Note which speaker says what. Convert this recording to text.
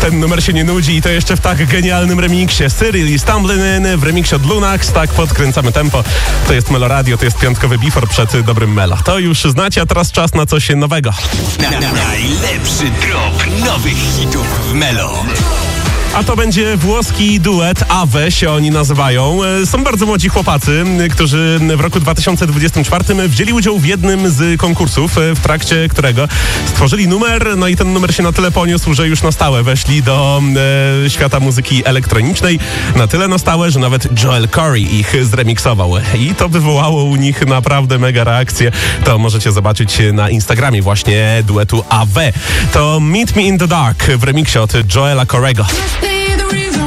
Speaker 1: Ten numer się nie nudzi i to jeszcze w tak genialnym remiksie. Cyril i Stumbling In w remiksie od Lunax. Tak podkręcamy tempo. To jest Melo Radio, to jest piątkowy before przed dobrym Melo. To już znacie, a teraz czas na coś nowego.
Speaker 2: Najlepszy drop nowych hitów w Melo.
Speaker 1: A to będzie włoski duet Ave się oni nazywają. Są bardzo młodzi chłopacy, którzy w roku 2024 wzięli udział w jednym z konkursów, w trakcie którego stworzyli numer, no i ten numer się na tyle poniósł, że już na stałe weszli do świata muzyki elektronicznej. Na tyle na stałe, że nawet Joel Corey ich zremiksował. I to wywołało u nich naprawdę mega reakcję. To możecie zobaczyć na Instagramie właśnie duetu Ave. To Meet Me in the Dark w remiksie od Joela Corrego.
Speaker 3: Be the reason